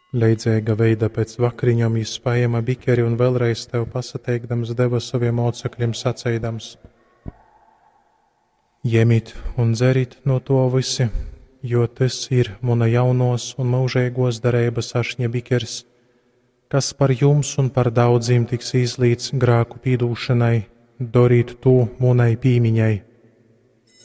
Leidzēga veida pēc vakariņām izspējama bikeri un vēlreiz tev pasateikdams deva saviem mocekļiem sacēdams: Ņemit un dzerit no to visi, jo tas ir mana jaunos un mūžīgos derības ašņa bikers, kas par jums un par daudziem tiks izlīts grēku pīdūšanai, darīt to manai pīmiņai.